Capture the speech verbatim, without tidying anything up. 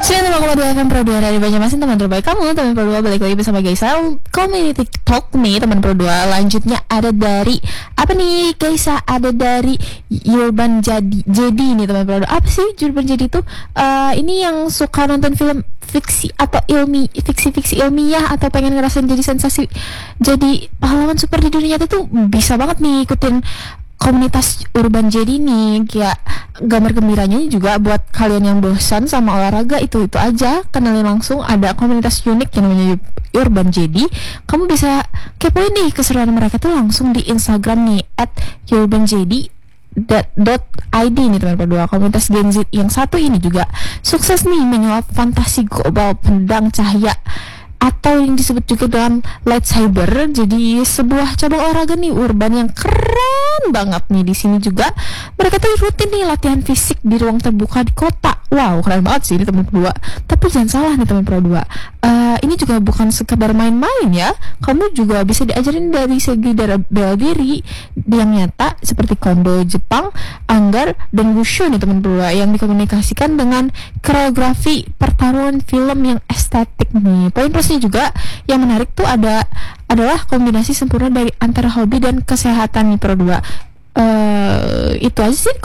sembilan puluh lima koma dua F M Pro dua dari Banjarmasin, teman terbaik kamu. Teman Pro dua balik lagi bersama Gaisa Community Talk nih, teman Pro dua. Lanjutnya ada dari apa nih Gaisa? Ada dari Urban Jadi Jadi nih teman Pro dua. Apa sih Urban Jadi itu? Uh, ini yang suka nonton film fiksi atau ilmi fiksi-fiksi ilmiah atau pengen ngerasain jadi sensasi, jadi pahlawan super di dunia nyata tuh bisa banget nih ikutin komunitas Urban Jadi nih. Kayak gambar gembiranya juga buat kalian yang bosan sama olahraga, itu itu aja kenalin langsung ada komunitas unik yang namanya Urban Jadi. Kamu bisa kepoin nih keseruan mereka tuh langsung di Instagram nih at urbanjedi dot id nih teman berdua. Komunitas Gen Z yang satu ini juga sukses nih menyuap fantasi global pedang cahaya atau yang disebut juga dengan lightsaber. Jadi sebuah cabang olahraga nih urban yang keren banget nih. Di sini juga mereka tuh rutin nih latihan fisik di ruang terbuka di kota. Wow, keren banget sih ini teman kedua. Tapi jangan salah nih teman Pro dua. Uh, ini juga bukan sekedar main-main ya. Kamu juga bisa diajarin dari segi bela diri yang nyata seperti kondo Jepang, anggar, dan wushu nih teman Pro dua, yang dikomunikasikan dengan koreografi pertarungan film yang estetik nih. Poin plusnya juga yang menarik tuh ada adalah kombinasi sempurna dari antara hobi dan kesehatan nih Pro dua. Uh, itu aja sih